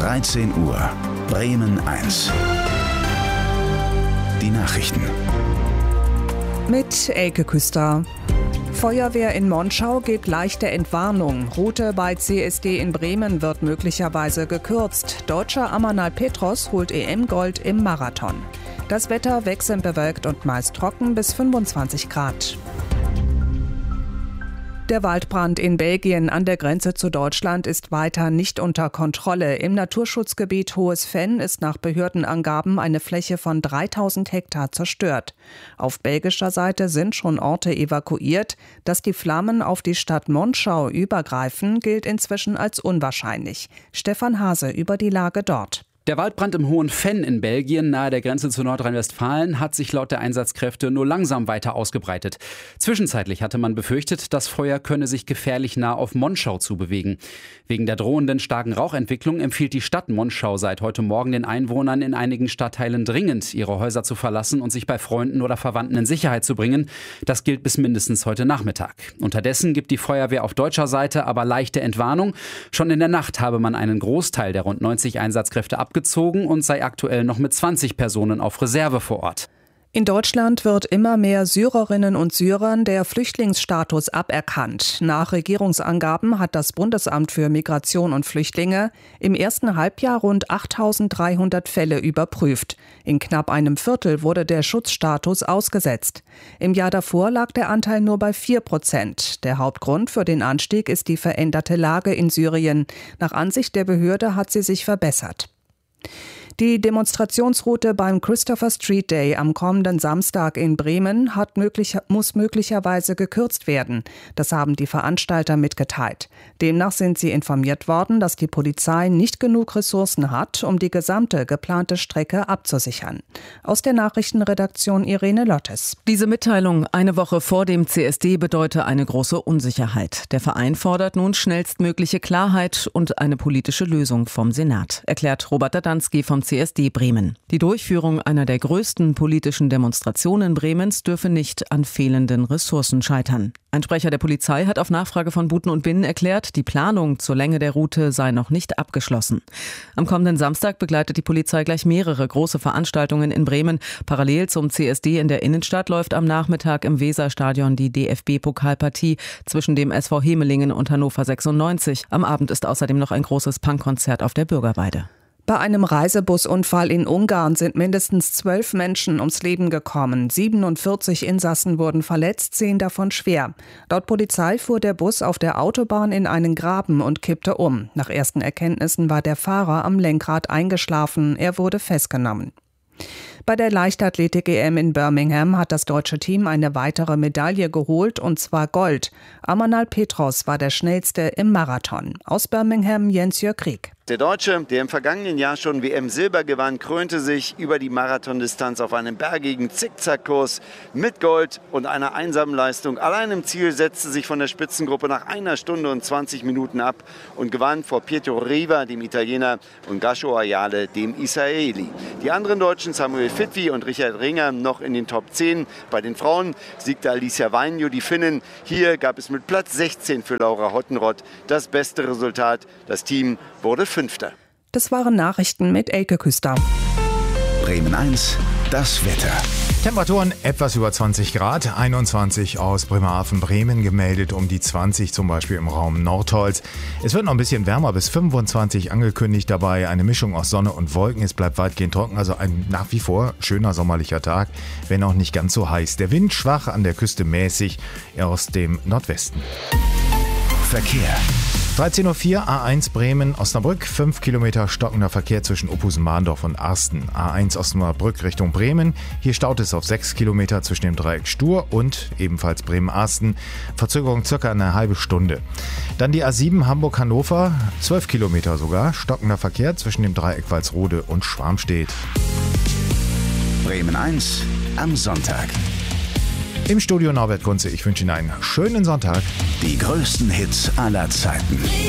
13 Uhr, Bremen 1. Die Nachrichten. Mit Elke Küster. Feuerwehr in Monschau gibt leichte Entwarnung. Route bei CSD in Bremen wird möglicherweise gekürzt. Deutscher Amanal Petros holt EM-Gold im Marathon. Das Wetter wechselnd bewölkt und meist trocken bis 25 Grad. Der Waldbrand in Belgien an der Grenze zu Deutschland ist weiter nicht unter Kontrolle. Im Naturschutzgebiet Hohes Venn ist nach Behördenangaben eine Fläche von 3000 Hektar zerstört. Auf belgischer Seite sind schon Orte evakuiert. Dass die Flammen auf die Stadt Monschau übergreifen, gilt inzwischen als unwahrscheinlich. Stefan Hase über die Lage dort. Der Waldbrand im Hohen Venn in Belgien, nahe der Grenze zu Nordrhein-Westfalen, hat sich laut der Einsatzkräfte nur langsam weiter ausgebreitet. Zwischenzeitlich hatte man befürchtet, das Feuer könne sich gefährlich nah auf Monschau zubewegen. Wegen der drohenden starken Rauchentwicklung empfiehlt die Stadt Monschau seit heute Morgen den Einwohnern in einigen Stadtteilen dringend, ihre Häuser zu verlassen und sich bei Freunden oder Verwandten in Sicherheit zu bringen. Das gilt bis mindestens heute Nachmittag. Unterdessen gibt die Feuerwehr auf deutscher Seite aber leichte Entwarnung. Schon in der Nacht habe man einen Großteil der rund 90 Einsatzkräfte abgezogen und sei aktuell noch mit 20 Personen auf Reserve vor Ort. In Deutschland wird immer mehr Syrerinnen und Syrern der Flüchtlingsstatus aberkannt. Nach Regierungsangaben hat das Bundesamt für Migration und Flüchtlinge im ersten Halbjahr rund 8.300 Fälle überprüft. In knapp einem Viertel wurde der Schutzstatus ausgesetzt. Im Jahr davor lag der Anteil nur bei 4%. Der Hauptgrund für den Anstieg ist die veränderte Lage in Syrien. Nach Ansicht der Behörde hat sie sich verbessert. Die Demonstrationsroute beim Christopher Street Day am kommenden Samstag in Bremen muss möglicherweise gekürzt werden. Das haben die Veranstalter mitgeteilt. Demnach sind sie informiert worden, dass die Polizei nicht genug Ressourcen hat, um die gesamte geplante Strecke abzusichern. Aus der Nachrichtenredaktion Irene Lottes. Diese Mitteilung eine Woche vor dem CSD bedeute eine große Unsicherheit. Der Verein fordert nun schnellstmögliche Klarheit und eine politische Lösung vom Senat, erklärt Robert Dadanski vom CSD Bremen. Die Durchführung einer der größten politischen Demonstrationen Bremens dürfe nicht an fehlenden Ressourcen scheitern. Ein Sprecher der Polizei hat auf Nachfrage von Buten und Binnen erklärt, die Planung zur Länge der Route sei noch nicht abgeschlossen. Am kommenden Samstag begleitet die Polizei gleich mehrere große Veranstaltungen in Bremen. Parallel zum CSD in der Innenstadt läuft am Nachmittag im Weserstadion die DFB-Pokalpartie zwischen dem SV Hemelingen und Hannover 96. Am Abend ist außerdem noch ein großes Punkkonzert auf der Bürgerweide. Bei einem Reisebusunfall in Ungarn sind mindestens 12 Menschen ums Leben gekommen. 47 Insassen wurden verletzt, 10 davon schwer. Laut Polizei fuhr der Bus auf der Autobahn in einen Graben und kippte um. Nach ersten Erkenntnissen war der Fahrer am Lenkrad eingeschlafen. Er wurde festgenommen. Bei der Leichtathletik-EM in Birmingham hat das deutsche Team eine weitere Medaille geholt, und zwar Gold. Amanal Petros war der schnellste im Marathon. Aus Birmingham Jens-Jörg Krieg. Der Deutsche, der im vergangenen Jahr schon WM-Silber gewann, krönte sich über die Marathondistanz auf einem bergigen Zickzackkurs mit Gold und einer einsamen Leistung. Allein im Ziel setzte sich von der Spitzengruppe nach 1 Stunde und 20 Minuten ab und gewann vor Pietro Riva, dem Italiener, und Gasho Ayale, dem Israeli. Die anderen Deutschen, Samuel Fitwi und Richard Ringer, noch in den Top 10. Bei den Frauen siegte Alicia Vainio, die Finnin. Hier gab es mit Platz 16 für Laura Hottenrott das beste Resultat. Das Team wurde 5. Das waren Nachrichten mit Elke Küster. Bremen 1, das Wetter. Temperaturen etwas über 20 Grad, 21 aus Bremerhaven, Bremen gemeldet, um die 20 zum Beispiel im Raum Nordholz. Es wird noch ein bisschen wärmer, bis 25 angekündigt, dabei eine Mischung aus Sonne und Wolken. Es bleibt weitgehend trocken, also ein nach wie vor schöner sommerlicher Tag, wenn auch nicht ganz so heiß. Der Wind schwach, an der Küste mäßig, eher aus dem Nordwesten. Verkehr. 13.04 Uhr, A1 Bremen-Osnabrück, 5 Kilometer stockender Verkehr zwischen Uphusen-Mahndorf und Arsten. A1 Osnabrück Richtung Bremen, hier staut es auf 6 Kilometer zwischen dem Dreieck Stur und ebenfalls Bremen-Arsten. Verzögerung circa eine halbe Stunde. Dann die A7 Hamburg-Hannover, 12 Kilometer sogar, stockender Verkehr zwischen dem Dreieck Walsrode und Schwarmstedt. Bremen 1 am Sonntag. Im Studio Norbert Kunze, ich wünsche Ihnen einen schönen Sonntag. Die größten Hits aller Zeiten.